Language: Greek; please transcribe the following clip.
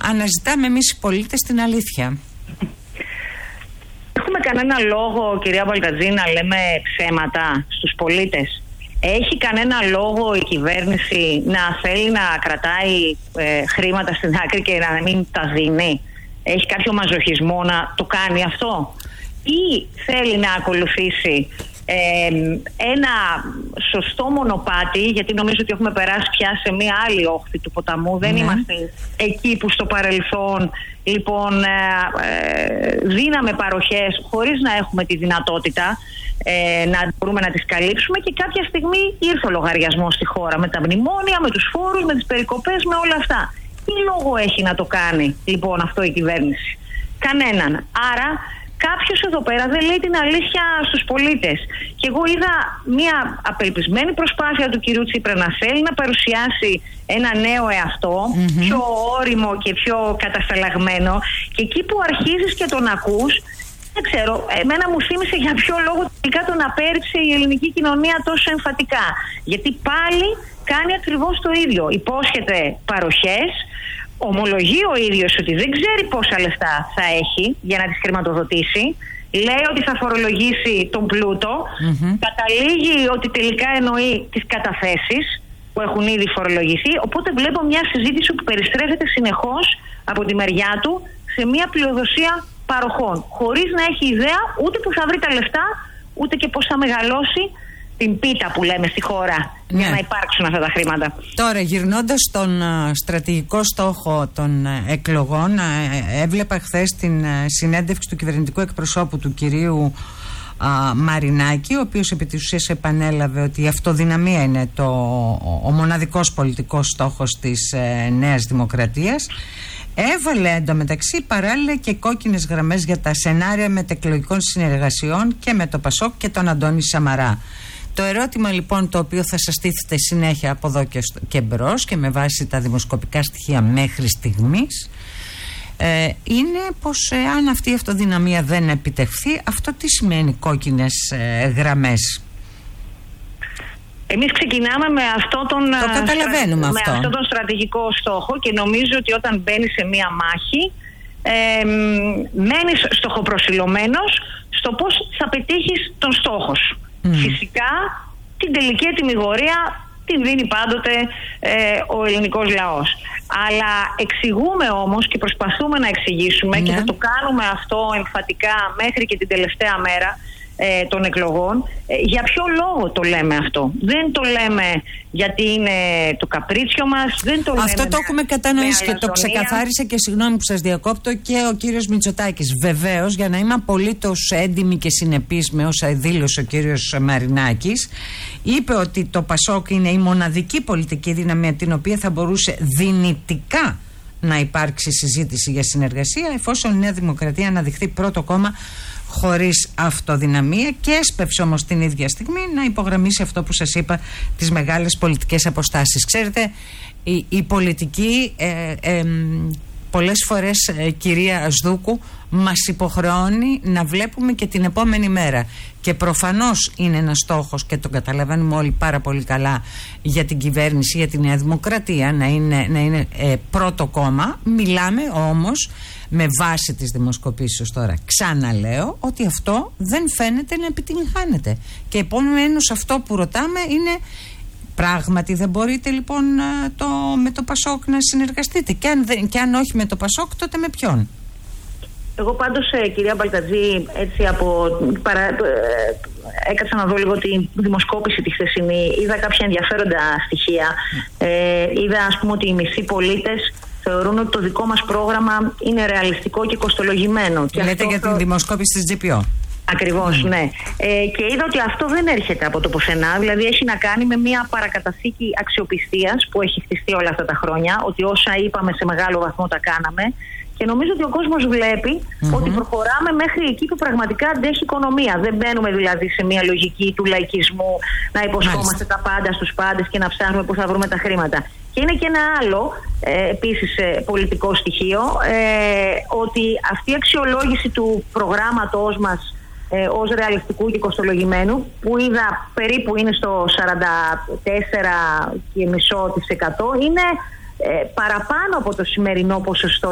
αναζητάμε εμείς οι πολίτες την αλήθεια. Έχουμε κανένα λόγο, κυρία Μπαλτατζή, να λέμε ψέματα στους πολίτες? Έχει κανένα λόγο η κυβέρνηση να θέλει να κρατάει χρήματα στην άκρη και να μην τα δίνει? Έχει κάποιο μαζοχισμό να το κάνει αυτό? Ή θέλει να ακολουθήσει ένα σωστό μονοπάτι, γιατί νομίζω ότι έχουμε περάσει πια σε μία άλλη όχθη του ποταμού, δεν είμαστε εκεί που στο παρελθόν λοιπόν δίναμε παροχές χωρίς να έχουμε τη δυνατότητα να μπορούμε να τις καλύψουμε, και κάποια στιγμή ήρθε ο λογαριασμός στη χώρα με τα μνημόνια, με τους φόρους, με τις περικοπές, με όλα αυτά. Τι λόγο έχει να το κάνει λοιπόν αυτό η κυβέρνηση? Κανέναν. Άρα κάποιος εδώ πέρα δεν λέει την αλήθεια στους πολίτες. Και εγώ είδα μια απελπισμένη προσπάθεια του κυρίου Τσίπρα να θέλει να παρουσιάσει ένα νέο εαυτό, πιο όριμο και πιο κατασταλαγμένο, και εκεί που αρχίζεις και τον ακούς, δεν ξέρω, εμένα μου θύμισε για ποιο λόγο τελικά τον απέρριψε η ελληνική κοινωνία τόσο εμφατικά. Γιατί πάλι κάνει ακριβώς το ίδιο. Υπόσχεται παροχές, ομολογεί ο ίδιος ότι δεν ξέρει πόσα λεφτά θα έχει για να τις χρηματοδοτήσει, λέει ότι θα φορολογήσει τον πλούτο, καταλήγει ότι τελικά εννοεί τις καταθέσεις που έχουν ήδη φορολογηθεί. Οπότε βλέπω μια συζήτηση που περιστρέφεται συνεχώς από τη μεριά του σε μια πλειοδοσία παροχών, χωρίς να έχει ιδέα ούτε που θα βρει τα λεφτά, ούτε και πώς θα μεγαλώσει την πίτα που λέμε στη χώρα για να υπάρξουν αυτά τα χρήματα. Τώρα, γυρνώντας στον στρατηγικό στόχο των εκλογών, έβλεπα χθες την συνέντευξη του κυβερνητικού εκπροσώπου του κυρίου Μαρινάκη, ο οποίος επί της ουσίας επανέλαβε ότι η αυτοδυναμία είναι ο μοναδικός πολιτικός στόχος της Νέας Δημοκρατίας. Έβαλε εντωμεταξύ παράλληλα και κόκκινες γραμμές για τα σενάρια μετεκλογικών συνεργασιών και με το Πασόκ και τον Αντώνη Σαμαρά. Το ερώτημα λοιπόν το οποίο θα σας τίθεται συνέχεια από εδώ και μπρος και με βάση τα δημοσκοπικά στοιχεία μέχρι στιγμής είναι πως αν αυτή η αυτοδυναμία δεν επιτευχθεί, αυτό τι σημαίνει κόκκινες γραμμές? Εμείς ξεκινάμε με αυτόν τον στρατηγικό στόχο και νομίζω ότι όταν μπαίνεις σε μία μάχη μένεις στοχοπροσιλωμένος στο πώς θα πετύχεις τον στόχο σου. Φυσικά την τελική ετυμηγορία την δίνει πάντοτε ο ελληνικός λαός. Αλλά εξηγούμε όμως και προσπαθούμε να εξηγήσουμε και θα το κάνουμε αυτό εμφατικά μέχρι και την τελευταία μέρα των εκλογών. Για ποιο λόγο το λέμε αυτό? Δεν το λέμε γιατί είναι το καπρίτσιο μας, δεν το λέμε. Αυτό το έχουμε κατανοήσει και το ξεκαθάρισε και, συγγνώμη που σας διακόπτω, και ο κύριος Μητσοτάκης. Βεβαίως, για να είμαι απολύτως έντιμη και συνεπής με όσα δήλωσε ο κύριος Μαρινάκης, είπε ότι το Πασόκ είναι η μοναδική πολιτική δύναμη την οποία θα μπορούσε δυνητικά να υπάρξει συζήτηση για συνεργασία, εφόσον η Νέα Δημοκρατία αναδειχθεί πρώτο κόμμα χωρίς αυτοδυναμία, και έσπευσε όμως την ίδια στιγμή να υπογραμμίσει αυτό που σας είπα, τις μεγάλες πολιτικές αποστάσεις. Ξέρετε, η πολιτική πολλές φορές, κυρία Ασδούκου, μας υποχρεώνει να βλέπουμε και την επόμενη μέρα, και προφανώς είναι ένας στόχος και τον καταλαβαίνουμε όλοι πάρα πολύ καλά για την κυβέρνηση, για τη Νέα Δημοκρατία να είναι πρώτο κόμμα. Μιλάμε όμως με βάση τις δημοσκοπήσεις τώρα. Ξαναλέω ότι αυτό δεν φαίνεται να επιτυγχάνεται, και επομένως αυτό που ρωτάμε είναι, πράγματι δεν μπορείτε λοιπόν με το Πασόκ να συνεργαστείτε, και αν όχι με το Πασόκ, τότε με ποιον? Εγώ πάντως, κυρία Μπαλτατζή, έτσι έκατσα να δω λίγο τη δημοσκόπηση τη χθεσινή, είδα κάποια ενδιαφέροντα στοιχεία. Είδα, ας πούμε, ότι οι μισοί πολίτες θεωρούν ότι το δικό μας πρόγραμμα είναι ρεαλιστικό και κοστολογημένο. Λέτε για την δημοσκόπηση της GPO? Ακριβώς, ναι. Και είδα ότι αυτό δεν έρχεται από το πουθενά, δηλαδή έχει να κάνει με μια παρακαταθήκη αξιοπιστίας που έχει χτιστεί όλα αυτά τα χρόνια, ότι όσα είπαμε σε μεγάλο βαθμό τα κάναμε, και νομίζω ότι ο κόσμος βλέπει ότι προχωράμε μέχρι εκεί που πραγματικά αντέχει η οικονομία. Δεν μπαίνουμε δηλαδή σε μια λογική του λαϊκισμού να υποσχόμαστε τα πάντα στους πάντες και να ψάχνουμε πού θα βρούμε τα χρήματα. Και είναι και ένα άλλο επίσης πολιτικό στοιχείο, ότι αυτή η αξιολόγηση του προγράμματός μας ως ρεαλιστικού και κοστολογημένου, που είδα περίπου είναι στο 44,5%, είναι παραπάνω από το σημερινό ποσοστό